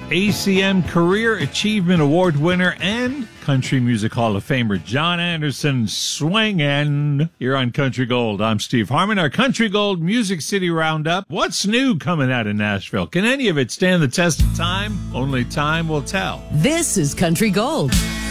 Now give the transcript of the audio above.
ACM Career Achievement Award winner and Country Music Hall of Famer John Anderson swinging here on Country Gold. I'm Steve Harmon. Our Country Gold Music City Roundup. What's new coming out of Nashville? Can any of it stand the test of time? Only time will tell. This is Country Gold.